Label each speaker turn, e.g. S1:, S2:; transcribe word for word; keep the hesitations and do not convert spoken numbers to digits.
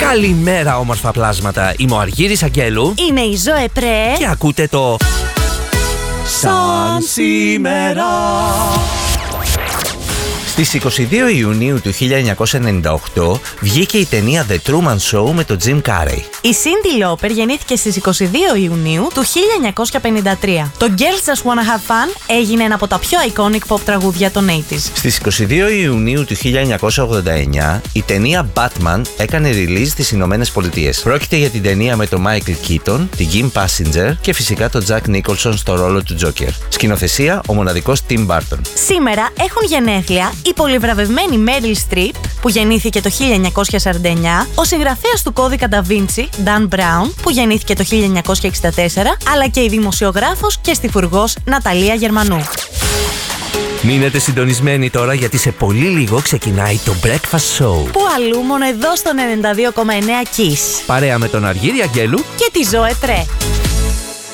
S1: Καλημέρα όμορφα πλάσματα, είμαι ο Αργύρης Αγγέλου.
S2: Είμαι η Ζωέ Πρέ.
S1: Και ακούτε το Σαν σήμερα. Στις είκοσι δύο Ιουνίου του χίλια εννιακόσια ενενήντα οκτώ βγήκε η ταινία The Truman Show με τον Jim Carrey.
S2: Η Cyndi Lauper γεννήθηκε στις είκοσι δύο Ιουνίου του χίλια εννιακόσια πενήντα τρία. Το Girls Just Wanna Have Fun έγινε ένα από τα πιο iconic pop τραγούδια των ογδόντα.
S1: Στις είκοσι δύο Ιουνίου του χίλια εννιακόσια ογδόντα εννιά η ταινία Batman έκανε release στις Ηνωμένες Πολιτείες. Πρόκειται για την ταινία με τον Michael Keaton, την Kim Basinger και φυσικά τον Jack Nicholson στο ρόλο του Joker. Σκηνοθεσία ο μοναδικός Tim Burton.
S2: Σήμερα έχουν γενέθλια η πολυβραβευμένη Meryl Streep που γεννήθηκε το χίλια εννιακόσια σαράντα εννιά, ο συγγραφέας του κώδικα Da Vinci, Dan Brown, που γεννήθηκε το χίλια εννιακόσια εξήντα τέσσερα, αλλά και η δημοσιογράφος και στιφουργός Ναταλία Γερμανού.
S1: Μείνετε συντονισμένοι τώρα γιατί σε πολύ λίγο ξεκινάει το Breakfast Show.
S2: Που αλλού μόνο εδώ στον ενενήντα δύο κόμμα εννέα Kiss.
S1: Παρέα με τον Αργύρη Αγγέλου
S2: και τη Ζωέ Πρέ.